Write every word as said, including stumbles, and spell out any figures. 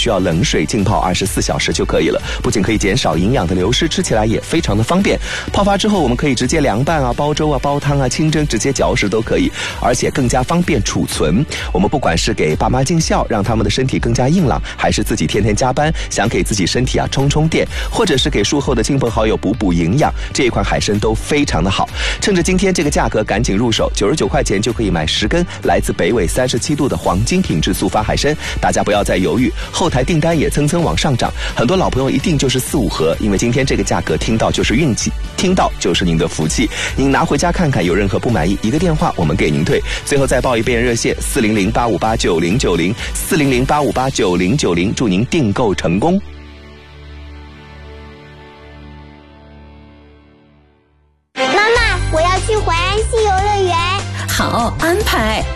需要冷水浸泡二十四小时就可以了，不仅可以减少营养的流失，吃起来也非常的方便。泡发之后我们可以直接凉拌啊、煲粥啊、煲汤啊、清蒸，直接嚼食都可以，而且更加方便储存。我们不管是给爸妈尽孝，让他们的身体更加硬朗，还是自己天天加班，想给自己身体啊充充电，或者是给术后的亲朋好友补补营养，这一款海参都非常的好。趁着今天这个价格赶紧入手，九十九块钱就可以买十根来自北纬三十七度的黄金品质速发海参，大家不要再犹豫，后台订单也蹭蹭往上涨，很多老朋友一定就是四五盒，因为今天这个价格听到就是运气，听到就是您的福气。您拿回家看看，有任何不满意，一个电话我们给您退。最后再报一遍热线四零零八五八九零九零四零零八五八九零九零，祝您订购成功。